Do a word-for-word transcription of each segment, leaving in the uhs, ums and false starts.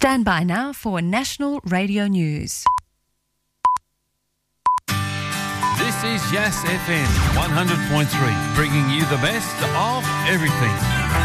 Stand by now for National Radio News. This is Yas F M one hundred point three, bringing you the best of everything.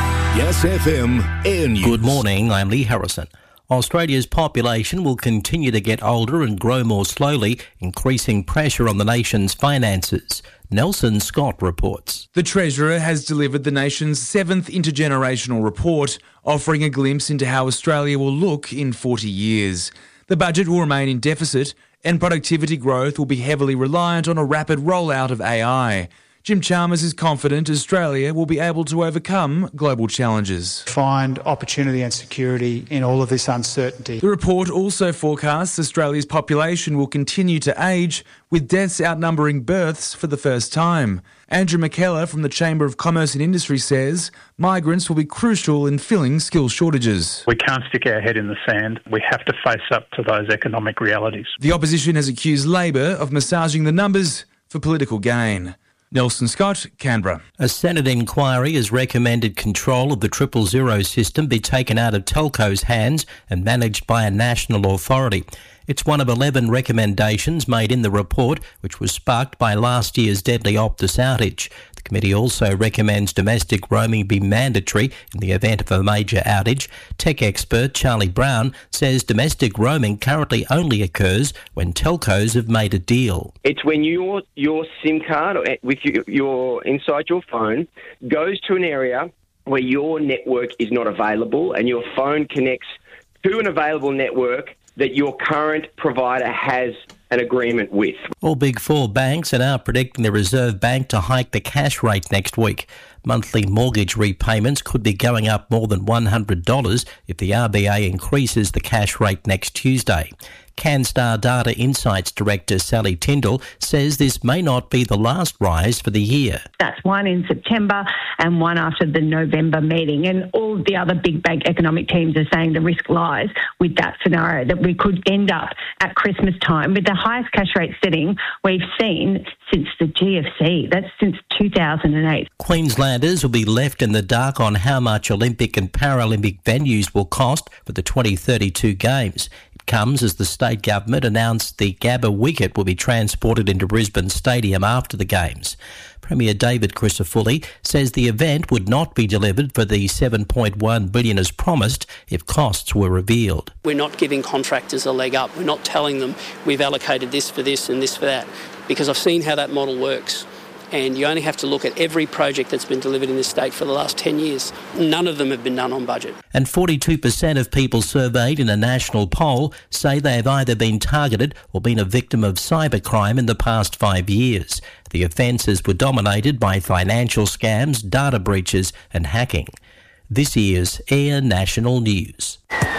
Yas F M Air News. Good morning, I'm Lee Harrison. Australia's population will continue to get older and grow more slowly, increasing pressure on the nation's finances. Nelson Scott reports. The Treasurer has delivered the nation's seventh intergenerational report, offering a glimpse into how Australia will look in forty years. The budget will remain in deficit, and productivity growth will be heavily reliant on a rapid rollout of A I. Jim Chalmers is confident Australia will be able to overcome global challenges. Find opportunity and security in all of this uncertainty. The report also forecasts Australia's population will continue to age, with deaths outnumbering births for the first time. Andrew McKellar from the Chamber of Commerce and Industry says migrants will be crucial in filling skill shortages. We can't stick our head in the sand. We have to face up to those economic realities. The opposition has accused Labor of massaging the numbers for political gain. Nelson Scott, Canberra. A Senate inquiry has recommended control of the triple zero system be taken out of telcos' hands and managed by a national authority. It's one of eleven recommendations made in the report, which was sparked by last year's deadly Optus outage. The committee also recommends domestic roaming be mandatory in the event of a major outage. Tech expert Charlie Brown says domestic roaming currently only occurs when telcos have made a deal. It's when your your SIM card with your, your inside your phone goes to an area where your network is not available and your phone connects to an available network that your current provider has an agreement with. All Big Four banks are now predicting the Reserve Bank to hike the cash rate next week. Monthly mortgage repayments could be going up more than one hundred dollars if the R B A increases the cash rate next Tuesday. CanStar Data Insights Director Sally Tyndall says this may not be the last rise for the year. That's one in September and one after the November meeting. And all the other big bank economic teams are saying the risk lies with that scenario, that we could end up at Christmas time with the highest cash rate setting we've seen since the G F C. That's since two thousand eight. Queenslanders will be left in the dark on how much Olympic and Paralympic venues will cost for the twenty thirty-two Games. It comes as the state government announced the Gabba wicket will be transported into Brisbane Stadium after the Games. Premier David Crisafulli says the event would not be delivered for the seven point one billion dollars as promised if costs were revealed. We're not giving contractors a leg up. We're not telling them we've allocated this for this and this for that, because I've seen how that model works. And you only have to look at every project that's been delivered in this state for the last ten years. None of them have been done on budget. And forty-two percent of people surveyed in a national poll say they have either been targeted or been a victim of cybercrime in the past five years. The offences were dominated by financial scams, data breaches and hacking. This year's Air National News.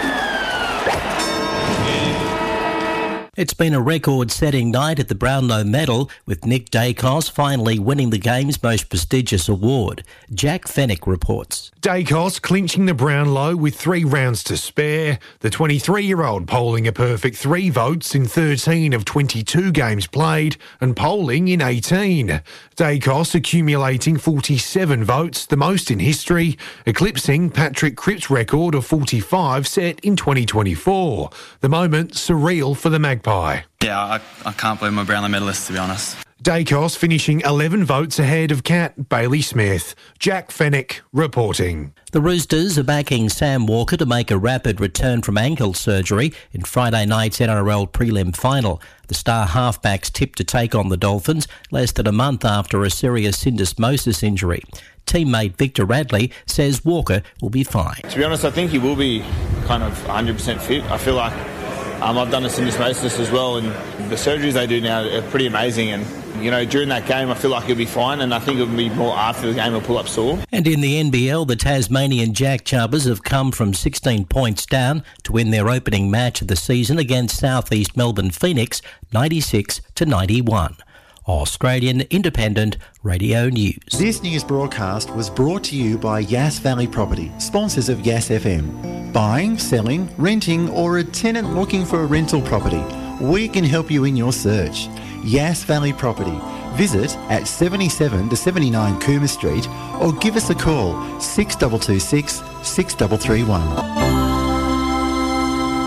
It's been a record-setting night at the Brownlow Medal, with Nick Dacos finally winning the game's most prestigious award. Jack Fennick reports. Dacos clinching the Brownlow with three rounds to spare. The twenty-three-year-old polling a perfect three votes in thirteen of twenty-two games played and polling in eighteen. Dacos accumulating forty-seven votes, the most in history, eclipsing Patrick Cripps' record of forty-five set in twenty twenty-four. The moment surreal for the Magpies. Yeah, I, I can't believe I'm a Brownlow medalist, to be honest. Dacos finishing eleven votes ahead of Cat Bailey Smith. Jack Fennick reporting. The Roosters are backing Sam Walker to make a rapid return from ankle surgery in Friday night's N R L prelim final. The star halfbacks tipped to take on the Dolphins less than a month after a serious syndesmosis injury. Teammate Victor Radley says Walker will be fine. To be honest, I think he will be kind of one hundred percent fit. I feel like Um, I've done a syndesmosis as well, and the surgeries they do now are pretty amazing. And, you know, during that game, I feel like he'll be fine, and I think it'll be more after the game he'll pull up sore. And in the N B L, the Tasmanian Jack Chubbers have come from sixteen points down to win their opening match of the season against South East Melbourne Phoenix, ninety-six to ninety-one. Australian Independent Radio News. This news broadcast was brought to you by Yass Valley Property, sponsors of Yass F M. Buying, selling, renting, or a tenant looking for a rental property, we can help you in your search. Yass Valley Property. Visit at seventy-seven to seventy-nine Coomer Street or give us a call six two two six, six three three one.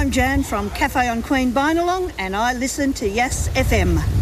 I'm Jan from Cafe on Queen Binalong and I listen to Yes F M.